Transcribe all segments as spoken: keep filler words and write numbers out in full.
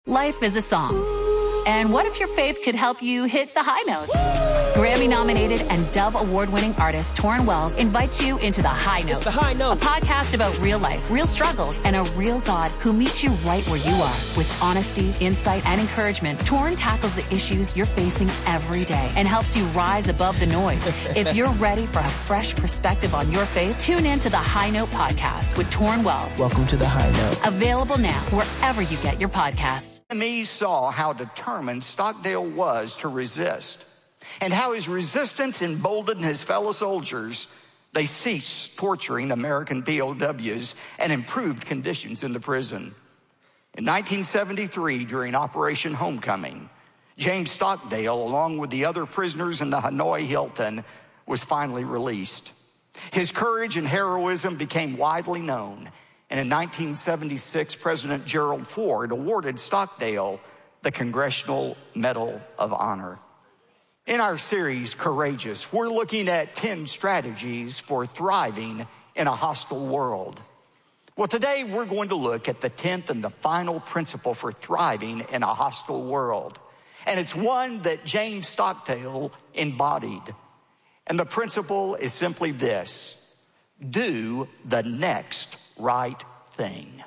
Life is a song. And what if your faith could help you hit the high notes? Grammy-nominated and Dove Award-winning artist Torrin Wells invites you into The High Note. It's The High Note. A podcast about real life, real struggles, and a real God who meets you right where you are. With honesty, insight, and encouragement, Torrin tackles the issues you're facing every day and helps you rise above the noise. If you're ready for a fresh perspective on your faith, tune in to The High Note podcast with Torrin Wells. Welcome to The High Note. Available now wherever you get your podcasts. He saw how determined Stockdale was to resist, and how his resistance emboldened his fellow soldiers. They ceased torturing American P O Ws and improved conditions in the prison. In nineteen seventy-three, during Operation Homecoming, James Stockdale, along with the other prisoners in the Hanoi Hilton, was finally released. His courage and heroism became widely known, and in nineteen seventy-six, President Gerald Ford awarded Stockdale the Congressional Medal of Honor. In our series, Courageous, we're looking at ten strategies for thriving in a hostile world. Well, today we're going to look at the tenth and the final principle for thriving in a hostile world. And it's one that James Stockdale embodied. And the principle is simply this: do the next right thing.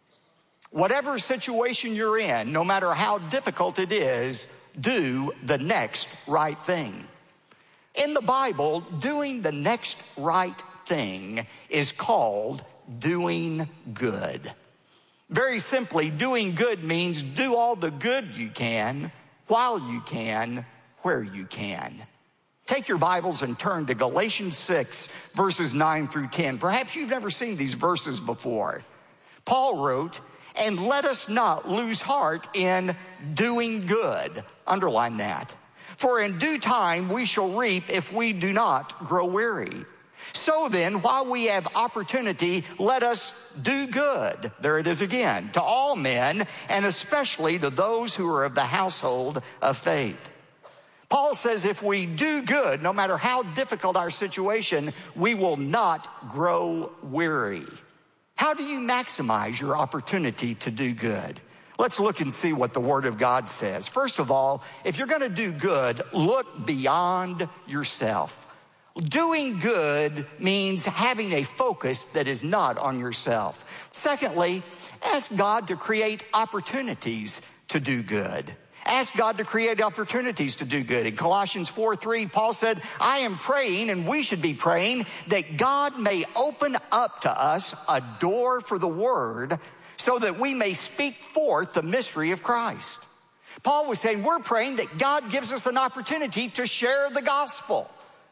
Whatever situation you're in, no matter how difficult it is, do the next right thing. In the Bible, doing the next right thing is called doing good. Very simply, doing good means do all the good you can, while you can, where you can. Take your Bibles and turn to Galatians six, verses nine through ten. Perhaps you've never seen these verses before. Paul wrote, "And let us not lose heart in doing good." Underline that. "For in due time we shall reap if we do not grow weary. So then, while we have opportunity, let us do good." There it is again. "To all men, and especially to those who are of the household of faith." Paul says if we do good, no matter how difficult our situation, we will not grow weary. How do you maximize your opportunity to do good? Let's look and see what the Word of God says. First of all, if you're going to do good, look beyond yourself. Doing good means having a focus that is not on yourself. Secondly, ask God to create opportunities to do good. Ask God to create opportunities to do good. In Colossians four three, Paul said, "I am praying," and we should be praying, "that God may open up to us a door for the word so that we may speak forth the mystery of Christ." Paul was saying we're praying that God gives us an opportunity to share the gospel.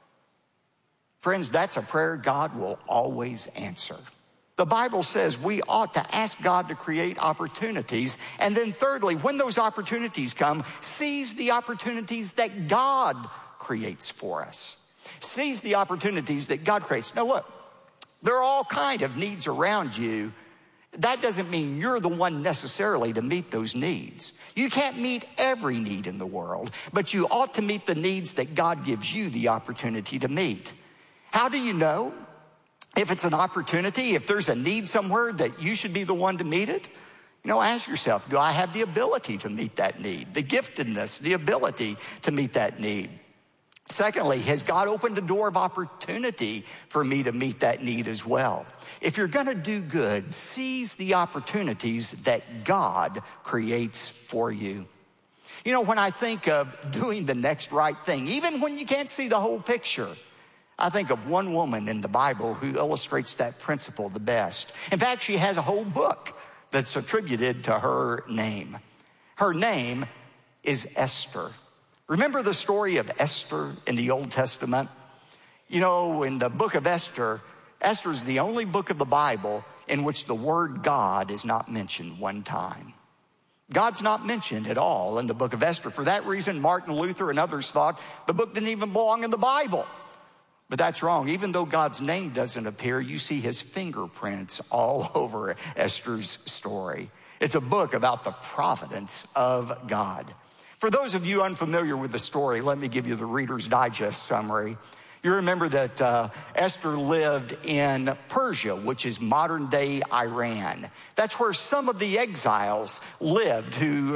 Friends, that's a prayer God will always answer. The Bible says we ought to ask God to create opportunities. And then thirdly, when those opportunities come, seize the opportunities that God creates for us. Seize the opportunities that God creates. Now look, there are all kinds of needs around you. That doesn't mean you're the one necessarily to meet those needs. You can't meet every need in the world, but you ought to meet the needs that God gives you the opportunity to meet. How do you know if it's an opportunity, if there's a need somewhere that you should be the one to meet it? You know, ask yourself, do I have the ability to meet that need? The giftedness, the ability to meet that need. Secondly, has God opened a door of opportunity for me to meet that need as well? If you're going to do good, seize the opportunities that God creates for you. You know, when I think of doing the next right thing, even when you can't see the whole picture, I think of one woman in the Bible who illustrates that principle the best. In fact, she has a whole book that's attributed to her name. Her name is Esther. Remember the story of Esther in the Old Testament? You know, in the book of Esther, Esther is the only book of the Bible in which the word God is not mentioned one time. God's not mentioned at all in the book of Esther. For that reason, Martin Luther and others thought the book didn't even belong in the Bible. But that's wrong. Even though God's name doesn't appear, you see his fingerprints all over Esther's story. It's a book about the providence of God. For those of you unfamiliar with the story, let me give you the Reader's Digest summary. You remember that uh, Esther lived in Persia, which is modern-day Iran. That's where some of the exiles lived who